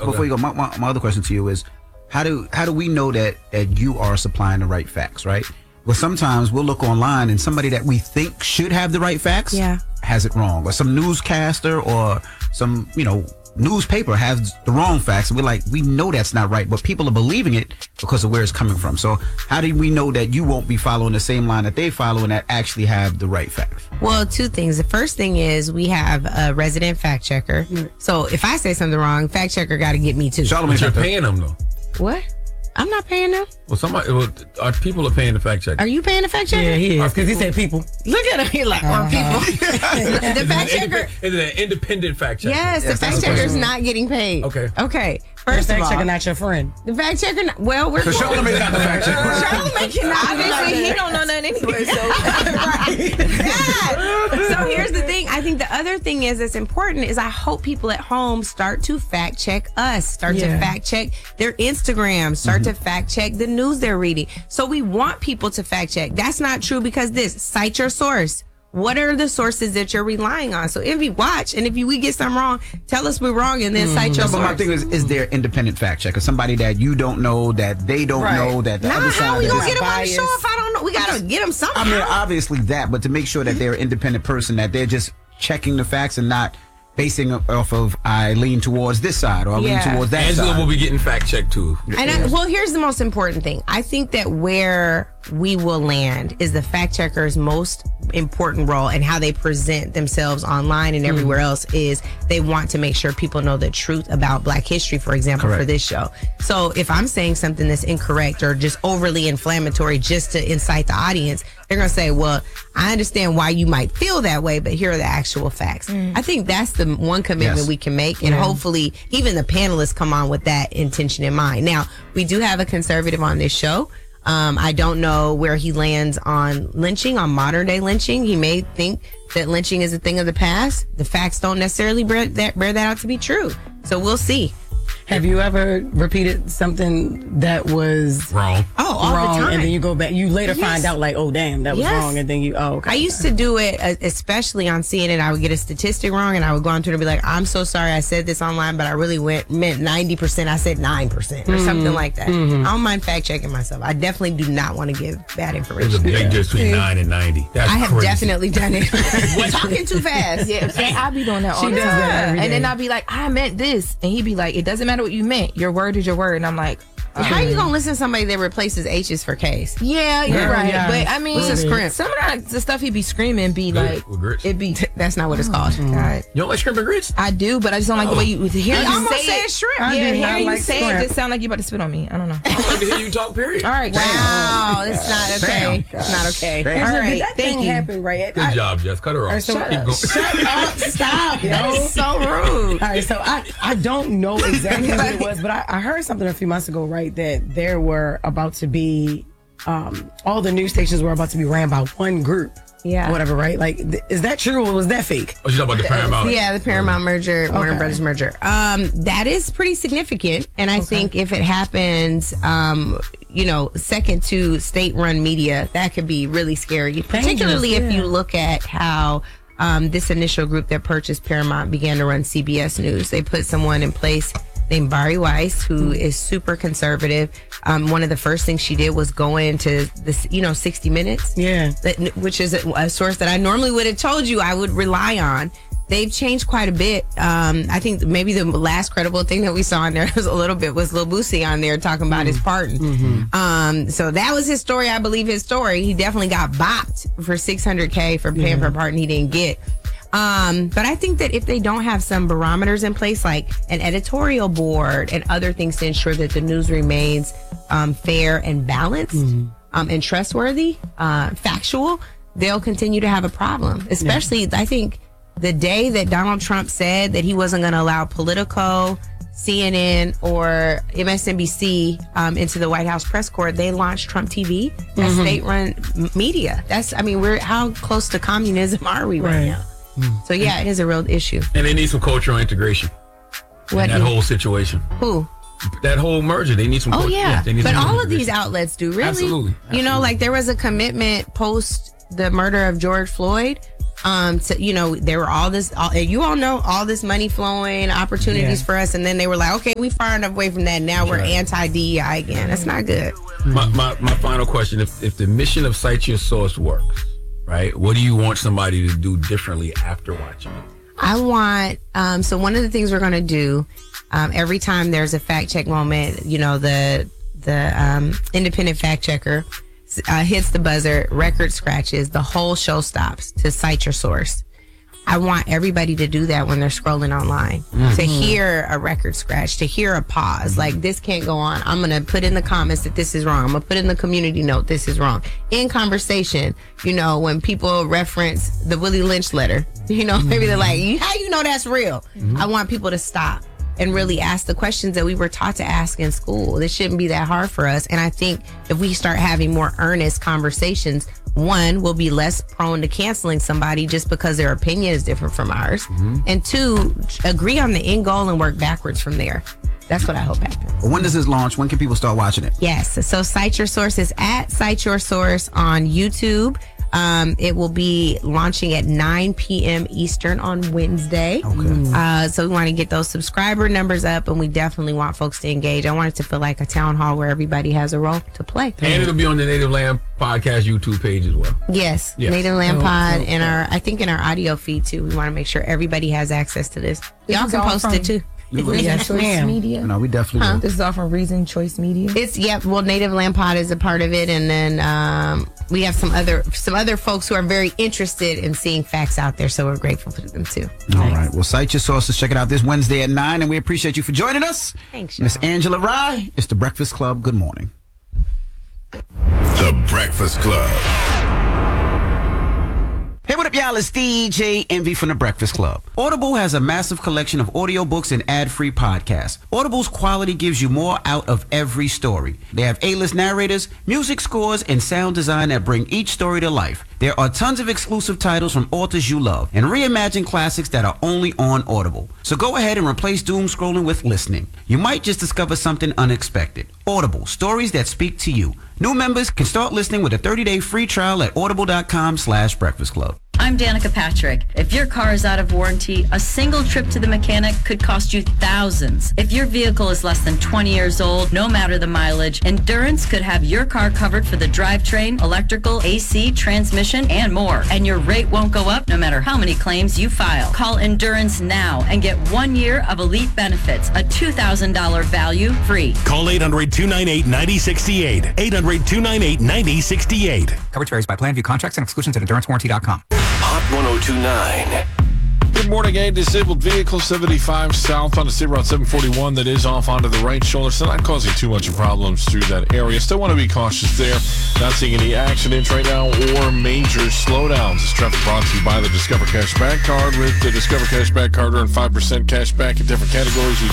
before you go, my other question to you is, how do we know that you are supplying the right facts, right? Well, sometimes we'll look online and somebody that we think should have the right facts has it wrong. Or some newscaster or some, newspaper has the wrong facts. And we're like, we know that's not right, but people are believing it because of where it's coming from. So how do we know that you won't be following the same line that they follow and that actually have the right facts? Well, two things. The first thing is we have a resident fact checker. So if I say something wrong, fact checker got to get me too. But you're paying them though. What? I'm not paying them. Well, our people are paying the fact checker. Are you paying the fact checker? Yeah, he is, because he said people. Look at him. He's like, people. The fact checker. Is it an independent fact checker? Yes, the fact checker is not getting paid. Okay. First the of fact all, checker not your friend. The fact checker, we're So Charlamagne not the fact checker. Charlamagne cannot. Obviously, he don't know nothing anyway. So. So here's the thing. I think the other thing that's important is I hope people at home start to fact check us. Start to fact check their Instagram. Start to fact check the news they're reading. So we want people to fact check. That's not true because cite your source. What are the sources that you're relying on? So if we watch and if we get something wrong, tell us we're wrong and then cite your source. But my thing is there independent fact checker? Somebody that you don't know, that they don't know, that the other side. How we gonna is get them on the biased? show if I don't know? We gotta get them somehow. I mean, obviously that, but to make sure that they're an independent person, that they're just checking the facts and not basing it off of I lean towards this side or I lean towards that Angela side. will be getting fact checked too. And well, here's the most important thing. I think that where we will land is the fact checker's most important role and how they present themselves online and everywhere else is they want to make sure people know the truth about Black history, for example, for this show. So if I'm saying something that's incorrect or just overly inflammatory just to incite the audience, they're going to say, well, I understand why you might feel that way, but here are the actual facts. I think that's the one commitment we can make. And hopefully even the panelists come on with that intention in mind. Now, we do have a conservative on this show. I don't know where he lands on lynching, on modern day lynching. He may think that lynching is a thing of the past. The facts don't necessarily bear that out to be true. So we'll see. Have you ever repeated something that was wrong? Oh, all wrong, the time. and then you go back. You later find out, like, oh, damn, that was wrong, and then you, okay. I used to do it, especially on CNN. I would get a statistic wrong, and I would go on Twitter and be like, I'm so sorry I said this online, but I really meant 90%. I said 9% or something like that. I don't mind fact checking myself. I definitely do not want to give bad information. There's a big difference between 9 and 90. That's I have crazy. definitely done it. Talking too fast. Yeah, I be doing that all the does time. that every And day. then I'll be like, I meant this. And he'd be like, it doesn't matter what you meant. Your word is your word. And I'm like, How are you going to listen to somebody that replaces H's for K's? yeah, you're right. yeah. But I mean, What's a script? some of the stuff he'd be screaming be like, with grits. it'd be, That's not what it's called. God. You don't like shrimp and grits? I do, but I just don't like the way you hear He you almost say said it. shrimp. I Yeah, do not hearing you like say shrimp. it just sound like you about to spit on me. I don't know. I like to hear you talk, period. All right, Wow, it's not okay. It's not okay. Damn. All Did right, that thank thing you. happen, right? Good job, Jess. Cut her off. So- Keep going. Shut up, stop, yo. That's so rude. All right, so I don't know exactly what it was, but I heard something a few months ago, right, that there were about to be, all the news stations were about to be ran by one group. Yeah. Whatever, right? Like, is that true or was that fake? Oh, you talking about the Paramount? Yeah, the Paramount merger, Warner Brothers merger. That is pretty significant. And I think if it happens, second to state-run media, that could be really scary. Particularly if you look at how this initial group that purchased Paramount began to run CBS News. They put someone in place named Bari Weiss, who is super conservative. One of the first things she did was go into this, 60 Minutes. Yeah. Which is a source that I normally would have told you I would rely on. They've changed quite a bit. I think maybe the last credible thing that we saw in there was Lil Boosie on there talking about his pardon. So that was his story. I believe his story. He definitely got bopped for $600K for paying for a pardon he didn't get. But I think that if they don't have some barometers in place, like an editorial board and other things to ensure that the news remains fair and balanced and trustworthy, factual, they'll continue to have a problem. Especially, I think, the day that Donald Trump said that he wasn't going to allow Politico, CNN, or MSNBC into the White House press corps, they launched Trump TV, that's state-run media. We're how close to communism are we right now? So yeah, it is a real issue. And they need some cultural integration. What in that whole situation. Who? That whole merger, they need some. Oh yeah, they need but some all of integration. these outlets do really. Absolutely. Like there was a commitment post the murder of George Floyd There were you all know all this money flowing, opportunities for us, and then they were like, okay, we far enough away from that. Now we're anti-DEI again. That's not good. My final question: if the mission of Cite Your Source works, right? What do you want somebody to do differently after watching it? I want. So one of the things we're going to do every time there's a fact check moment, the independent fact checker hits the buzzer, record scratches, the whole show stops to cite your source. I want everybody to do that when they're scrolling online, to hear a record scratch, to hear a pause. Like, this can't go on. I'm going to put in the comments that this is wrong. I'm going to put in the community note, this is wrong. In conversation, when people reference the Willie Lynch letter, maybe they're like, how you know that's real? I want people to stop and really ask the questions that we were taught to ask in school. This shouldn't be that hard for us. And I think if we start having more earnest conversations, one, we'll be less prone to canceling somebody just because their opinion is different from ours. And two, agree on the end goal and work backwards from there. That's what I hope happens. When does this launch? When can people start watching it? Yes. So Cite Your Source is at Cite Your Source on YouTube. It will be launching at 9 p.m. Eastern on Wednesday. Okay. So we want to get those subscriber numbers up, and we definitely want folks to engage. I want it to feel like a town hall where everybody has a role to play. And it'll be on the Native Land Podcast YouTube page as well. Yes. Native Land Pod, and I think in our audio feed too. We want to make sure everybody has access to this. Y'all can post it too. Choice Media. No, we definitely do. This is all from Reason Choice Media. Native Land Pod is a part of it, and then we have some other folks who are very interested in seeing facts out there, so we're grateful for them too. All right. Well, Cite Your Sources. Check it out this Wednesday at 9, and we appreciate you for joining us. Thanks, Miss Angela Rye. It's The Breakfast Club. Good morning. The Breakfast Club. Hey, what up, y'all? It's DJ Envy from The Breakfast Club. Audible has a massive collection of audiobooks and ad-free podcasts. Audible's quality gives you more out of every story. They have A-list narrators, music scores, and sound design that bring each story to life. There are tons of exclusive titles from authors you love and reimagine classics that are only on Audible. So go ahead and replace doom scrolling with listening. You might just discover something unexpected. Audible, stories that speak to you. New members can start listening with a 30-day free trial at audible.com/breakfast club. I'm Danica Patrick. If your car is out of warranty, a single trip to the mechanic could cost you thousands. If your vehicle is less than 20 years old, no matter the mileage, Endurance could have your car covered for the drivetrain, electrical, AC, transmission, and more. And your rate won't go up no matter how many claims you file. Call Endurance now and get 1 year of elite benefits, a $2,000 value free. Call 800-298-9068. 800-298-9068. Coverage varies by plan. View contracts and exclusions at endurancewarranty.com. Hot 102.9. Good morning. A disabled vehicle 75 south on the State Route 741 that is off onto the right shoulder. So not causing too much problems through that area. Still want to be cautious there. Not seeing any accidents right now or major slowdowns. This traffic brought to you by the Discover Cashback Card. With the Discover Cashback Card, earn 5% cash back in different categories. Use